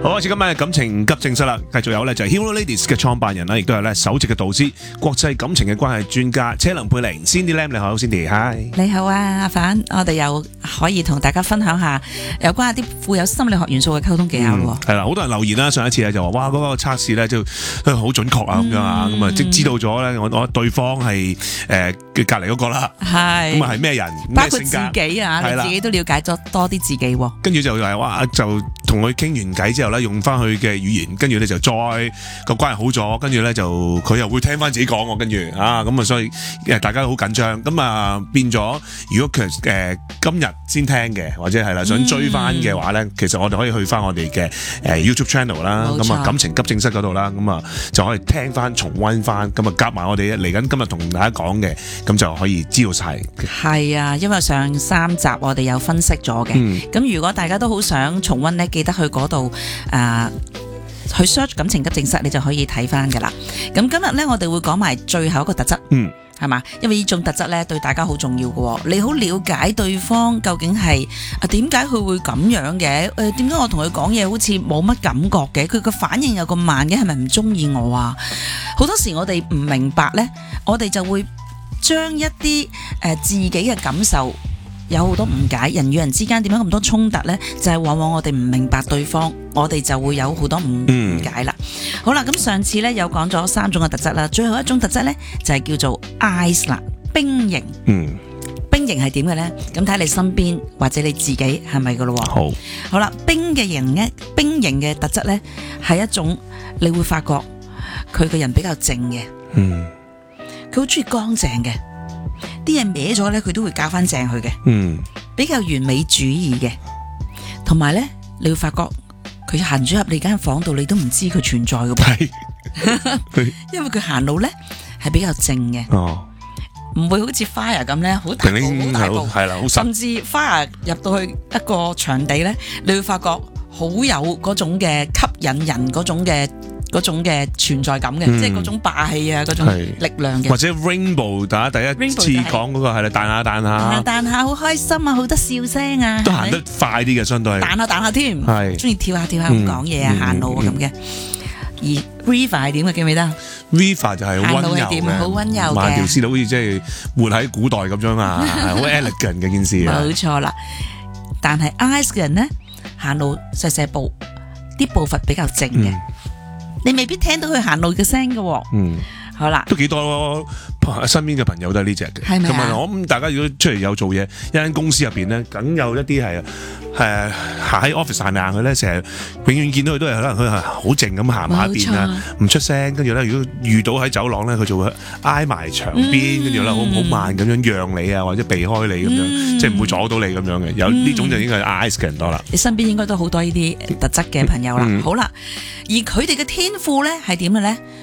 好，開始今晚嘅感情急症室啦，繼續有咧就係 Hero Ladies 嘅創辦人啦，亦都係咧首席嘅導師、國際感情嘅關係專家車輪佩玲 Cindy Lam， 你好 Cindy，Hi。 你好啊，阿凡，我哋又可以同大家分享下有關一啲富有心理學元素嘅溝通技巧喎。 係啦，好多人留言啦，上一次咧就話哇嗰個測試咧就好準確啊咁樣啊，咁啊即知道咗咧，我對方係隔離嗰個啦， 係咁啊係咩人， 包括自咩性格， 己啊，你自己都了解咗多啲自己喎。 跟住就係哇就同佢傾完偈之後咧，用翻佢嘅語言，跟住咧就再個關係好咗，跟住咧就佢又會聽翻自己講喎，跟住啊咁啊，所以大家都好緊張，咁啊變咗，如果佢今日先聽嘅，或者係啦想追翻嘅話咧，其實我哋可以去翻我哋嘅YouTube channel 啦，咁啊感情急症室嗰度啦，咁啊就可以聽翻重溫翻，咁啊夾埋我哋嚟緊今日同大家講嘅，咁就可以知道晒。 係啊，因為上3集我哋有分析咗嘅，咁如果大家都好想重溫咧，記得去嗰度去 search 感情急症室，你就可以睇翻噶啦。咁今日咧，我哋會講埋最後一個特質，係嘛？因為呢種特質咧對大家好重要嘅，你好了解對方究竟係點解佢會咁樣嘅？點解我同佢講嘢好似冇乜感覺嘅？佢個反應又咁慢嘅，係咪唔中意我啊？好多時我哋唔明白咧，我哋就會將一啲自己嘅感受有好多誤解，人與人之間點解咁多衝突呢？就係往往我哋唔明白對方，我哋就會有好多誤解啦。好啦，咁上次呢有講咗3種嘅特質啦，最後一種特質呢就係叫做 ice 啦，冰型。冰型係點嘅呢？咁睇你身邊或者你自己係咪噶咯？好啦，冰型嘅特質呢係一種你會發覺佢個人比較靜嘅，佢好中意乾淨嘅。啲嘢歪咗咧，佢都會校翻正佢嘅，比較完美主義嘅，同埋咧，你會發覺佢行咗入你間房度，你都唔知佢存在嘅噃，因為佢行路咧係比較靜嘅，唔會好似 Fire 咁咧，好大步好大步，係啦，甚至 Fire 入到去一個場地咧，你會發覺好有嗰種嘅吸引人嗰種嘅存在感嘅，即係嗰種霸氣啊，嗰種力量嘅。或者 Rainbow 大家第一次講嗰個係啦，彈下好開心啊，好多笑聲啊，都行得快啲嘅，相對彈下添，中意跳下咁講嘢啊，行路啊咁嘅。而 Riva 係點嘅，記唔記得 ？Riva 就係溫柔嘅，好溫柔嘅，慢條斯理，好似即係活喺古代咁樣啊，好 elegant 嘅件事。冇錯啦，但係 Ice 嘅人咧，行路細步，啲步伐比較靜嘅。你未必聽到佢行路嘅聲嘅，好啦，都幾多身邊嘅朋友都係呢隻嘅，係咪啊？同埋我諗大家如果出嚟有做嘢，一間公司入邊咧，梗有一啲係行喺 office 行嘅咧，成日永遠見到佢都係可能佢係好靜咁行埋一邊啊，唔出聲，跟住咧如果遇到喺走廊咧，佢就會挨埋牆邊，跟住咧好慢咁樣讓你啊，或者避開你咁樣，即係唔會阻到你咁樣嘅。有呢種就應該係 ice 嘅人多啦。你身邊應該都好多呢啲特質嘅朋友啦。好啦，而佢哋嘅天賦咧係點嘅咧？